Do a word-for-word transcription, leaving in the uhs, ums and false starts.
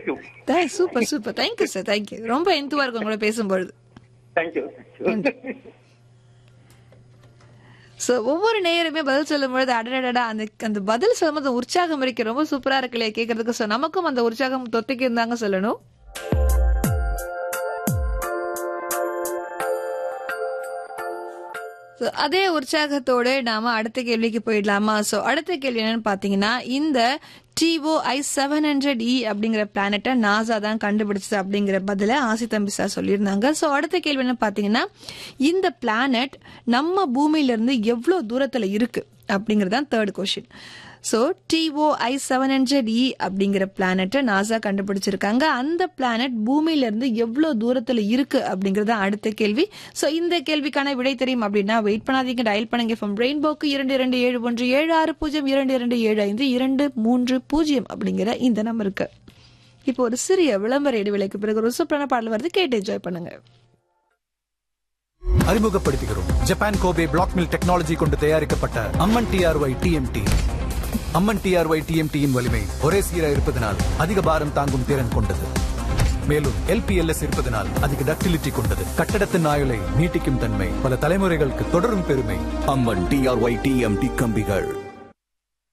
Thank you. Super super thank you sir thank you. ரொம்ப எந்துவா இருக்கும் உங்களோட பேசும்பொழுது. தேங்க்யூ. சோ ஒவ்வொரு நேயருமே பதில் சொல்லும் பொழுது அடடடா அந்த அந்த பதில் சொல்லும்போது உற்சாகம் இருக்கு. ரொம்ப சூப்பரா இருக்கு இல்லையா கேட்கறதுக்கு. சோ நமக்கும் அந்த உற்சாகம் தொத்திக்கு இருந்தாங்க சொல்லணும். அதே உற்சாகத்தோடு நாம அடுத்த கேள்விக்கு போயிடலாமா? சோ அடுத்த கேள்வி என்னன்னு பாத்தீங்கன்னா, இந்த டிஓஐ செவன் ஹண்ட்ரட் இ அப்படிங்கிற பிளானட்டை நாசா தான் கண்டுபிடிச்சது அப்படிங்கிற பதில ஆசி தம்பி சார் சொல்லியிருந்தாங்க. சோ அடுத்த கேள்வி என்ன பாத்தீங்கன்னா, இந்த பிளானட் நம்ம பூமியில இருந்து எவ்வளவு தூரத்துல இருக்கு அப்படிங்கறதான் third question. So DOI seven hundred இ அப்படிங்கிற பிளானட்டை நாசா கண்டுபிடிச்சிருக்காங்க. அந்த பிளானட் பூமியில இருந்து எவ்வளவு தூரத்துல இருக்கு அப்படிங்கறது அடுத்த கேள்வி. சோ இந்த கேள்விக்கான விடை தெரியும் அப்படின்னா வெயிட் பண்ணாதீங்க, டயல் பண்ணுங்க. ஃப்ரம் ரெயின்போக்கு இரண்டு இரண்டு ஏழு ஒன்று ஏழு ஆறு பூஜ்ஜியம் இரண்டு இரண்டு ஏழு ஐந்து இரண்டு மூன்று பூஜ்ஜியம் அப்படிங்கிற இந்த நம்பருக்கு. இப்போ ஒரு சிறிய விளம்பர இடைவேளைக்கு பிறகு ஒரு சூப்பரான பாடல் வருது, கேட்டு என்ஜாய் பண்ணுங்க. அறிமுகப்படுத்துகிறோம் Japan Kobe black mill technology கொண்டு தயாரிக்கப்பட்ட அம்மன் டிஆர்ஒய் டிஎம்டி. அம்மன் டிஆர்ஒய் டிஎம்டியின் வலிமை ஒரே சீராக இருப்பதனால் அதிக பாரம் தாங்கும் திறன் கொண்டது. மேலும் எல்பிஎல்எஸ் இருப்பதனால் அதிக டக்டிலிட்டி கொண்டது. கட்டடத்தின் ஆயுளை நீட்டிக்கும் தன்மை, பல தலைமுறைகளுக்கு தொடரும் பெருமை. அம்மன் டிஆர்ஒய் டிஎம்டி கம்பிகள்.